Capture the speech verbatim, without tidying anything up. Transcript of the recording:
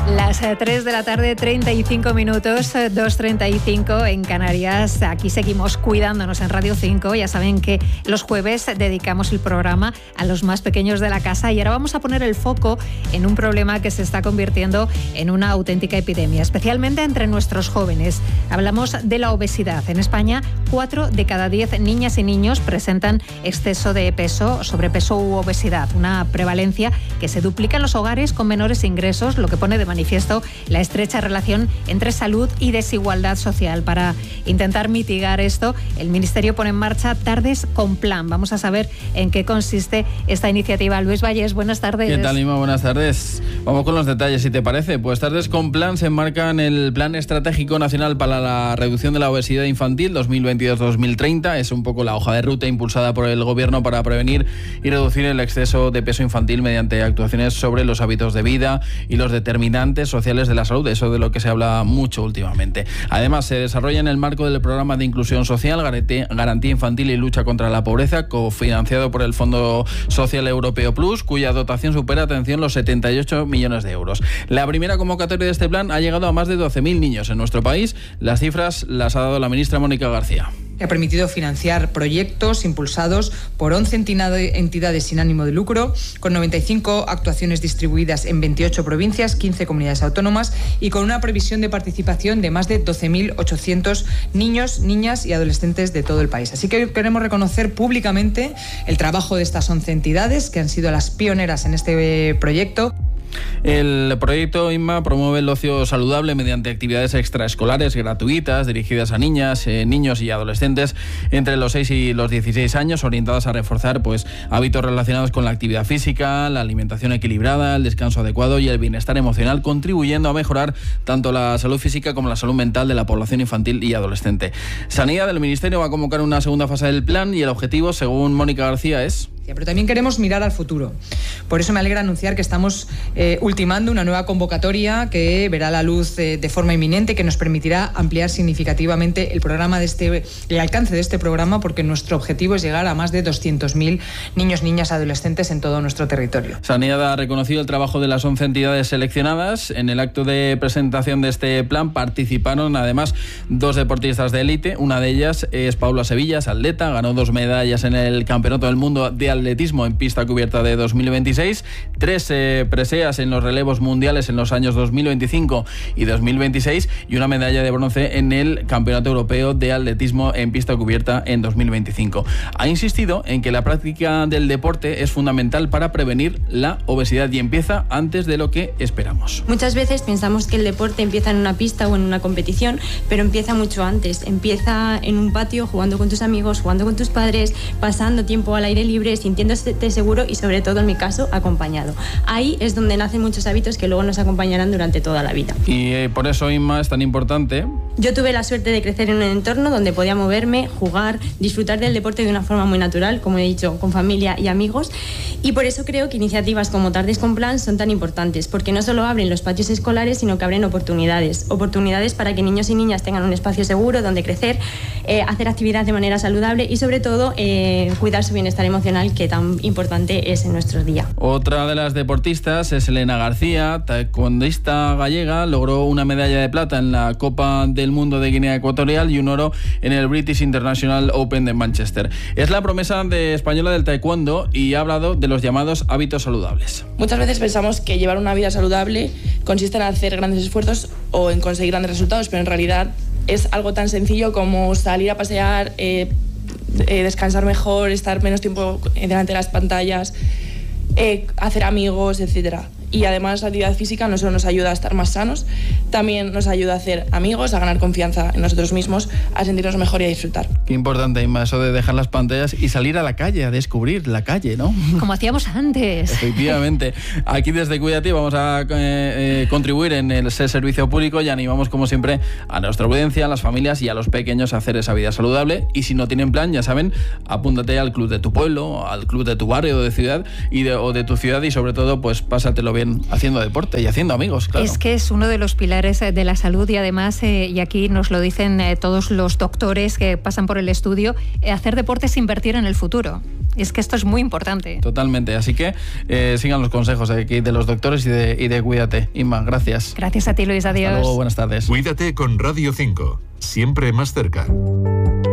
Las tres de la tarde, treinta y cinco minutos, dos treinta y cinco en Canarias. Aquí seguimos cuidándonos en Radio cinco. Ya saben que los jueves dedicamos el programa a los más pequeños de la casa y ahora vamos a poner el foco en un problema que se está convirtiendo en una auténtica epidemia, especialmente entre nuestros jóvenes. Hablamos de la obesidad. En España, cuatro de cada diez niñas y niños presentan exceso de peso, sobrepeso u obesidad, una prevalencia que se duplica en los hogares con menores ingresos, lo que pone de manifiesto la estrecha relación entre salud y desigualdad social. Para intentar mitigar esto, el Ministerio pone en marcha Tardes con Plan. Vamos a saber en qué consiste esta iniciativa. Luis Vallés, buenas tardes. ¿Qué tal, Ima? Buenas tardes. Vamos con los detalles, si te parece. Pues Tardes con Plan se enmarca en el Plan Estratégico Nacional para la Reducción de la Obesidad Infantil dos mil veintidós a dos mil treinta. Es un poco la hoja de ruta impulsada por el Gobierno para prevenir y reducir el exceso de peso infantil mediante actuaciones sobre los hábitos de vida y los determinantes sociales de la salud, eso de lo que se habla mucho últimamente. Además, se desarrolla en el marco del programa de inclusión social, garantía infantil y lucha contra la pobreza, cofinanciado por el Fondo Social Europeo Plus, cuya dotación supera, atención, los setenta y ocho millones de euros. La primera convocatoria de este plan ha llegado a más de doce mil niños en nuestro país. Las cifras las ha dado la ministra Mónica García. Ha permitido financiar proyectos impulsados por once entidades sin ánimo de lucro, con noventa y cinco actuaciones distribuidas en veintiocho provincias, quince comunidades autónomas y con una previsión de participación de más de doce mil ochocientos niños, niñas y adolescentes de todo el país. Así que queremos reconocer públicamente el trabajo de estas once entidades que han sido las pioneras en este proyecto. El proyecto Inma promueve el ocio saludable mediante actividades extraescolares gratuitas dirigidas a niñas, eh, niños y adolescentes entre los seis y los dieciséis años, orientadas a reforzar pues hábitos relacionados con la actividad física, la alimentación equilibrada, el descanso adecuado y el bienestar emocional, contribuyendo a mejorar tanto la salud física como la salud mental de la población infantil y adolescente. Sanidad del Ministerio va a convocar una segunda fase del plan y el objetivo, según Mónica García, es... Pero también queremos mirar al futuro. Por eso me alegra anunciar que estamos eh, ultimando una nueva convocatoria que verá la luz eh, de forma inminente, que nos permitirá ampliar significativamente el programa de este, el alcance de este programa, porque nuestro objetivo es llegar a más de doscientos mil niños, niñas, adolescentes en todo nuestro territorio. Sanidad ha reconocido el trabajo de las once entidades seleccionadas. En el acto de presentación de este plan participaron además dos deportistas de élite. Una de ellas es Paula Sevillas, atleta, ganó dos medallas en el Campeonato del Mundo de atletismo en pista cubierta de dos mil veintiséis, tres eh, preseas en los relevos mundiales en los años dos mil veinticinco y dos mil veintiséis y una medalla de bronce en el Campeonato Europeo de Atletismo en pista cubierta en dos mil veinticinco. Ha insistido en que la práctica del deporte es fundamental para prevenir la obesidad y empieza antes de lo que esperamos. Muchas veces pensamos que el deporte empieza en una pista o en una competición, pero empieza mucho antes. Empieza en un patio, jugando con tus amigos, jugando con tus padres, pasando tiempo al aire libre, sintiéndote seguro y, sobre todo en mi caso, acompañado. Ahí es donde nacen muchos hábitos que luego nos acompañarán durante toda la vida. Y eh, por eso, Inma, es tan importante. Yo tuve la suerte de crecer en un entorno donde podía moverme, jugar, disfrutar del deporte de una forma muy natural, como he dicho, con familia y amigos. Y por eso creo que iniciativas como Tardes con Plan son tan importantes, porque no solo abren los patios escolares, sino que abren oportunidades. Oportunidades para que niños y niñas tengan un espacio seguro donde crecer, eh, hacer actividad de manera saludable y, sobre todo, eh, cuidar su bienestar emocional, que tan importante es en nuestros días. Otra de las deportistas es Elena García, taekwondista gallega. Logró una medalla de plata en la Copa del Mundo de Guinea Ecuatorial y un oro en el British International Open de Manchester. Es la promesa de española del taekwondo y ha hablado de los llamados hábitos saludables. Muchas veces pensamos que llevar una vida saludable consiste en hacer grandes esfuerzos o en conseguir grandes resultados, pero en realidad es algo tan sencillo como salir a pasear, eh, Eh, descansar mejor, estar menos tiempo delante de las pantallas, eh, hacer amigos, etcétera. Y además la actividad física no solo nos ayuda a estar más sanos, también nos ayuda a hacer amigos, a ganar confianza en nosotros mismos, a sentirnos mejor y a disfrutar. Qué importante, Inma, eso de dejar las pantallas y salir a la calle, a descubrir la calle, ¿no? Como hacíamos antes. Efectivamente. Aquí desde Cuídate vamos a eh, eh, contribuir en el servicio público y animamos, como siempre, a nuestra audiencia, a las familias y a los pequeños a hacer esa vida saludable. Y si no tienen plan, ya saben, apúntate al club de tu pueblo, al club de tu barrio o de ciudad y de, o de tu ciudad y, sobre todo, pues pásatelo bien bien haciendo deporte y haciendo amigos, claro. Es que es uno de los pilares de la salud y además, eh, y aquí nos lo dicen eh, todos los doctores que pasan por el estudio, eh, hacer deporte es invertir en el futuro. Es que esto es muy importante. Totalmente, así que eh, sigan los consejos de, de los doctores y de, y de Cuídate. Inma, gracias. Gracias a ti, Luis, adiós. Hasta luego, buenas tardes. Cuídate con Radio cinco, siempre más cerca.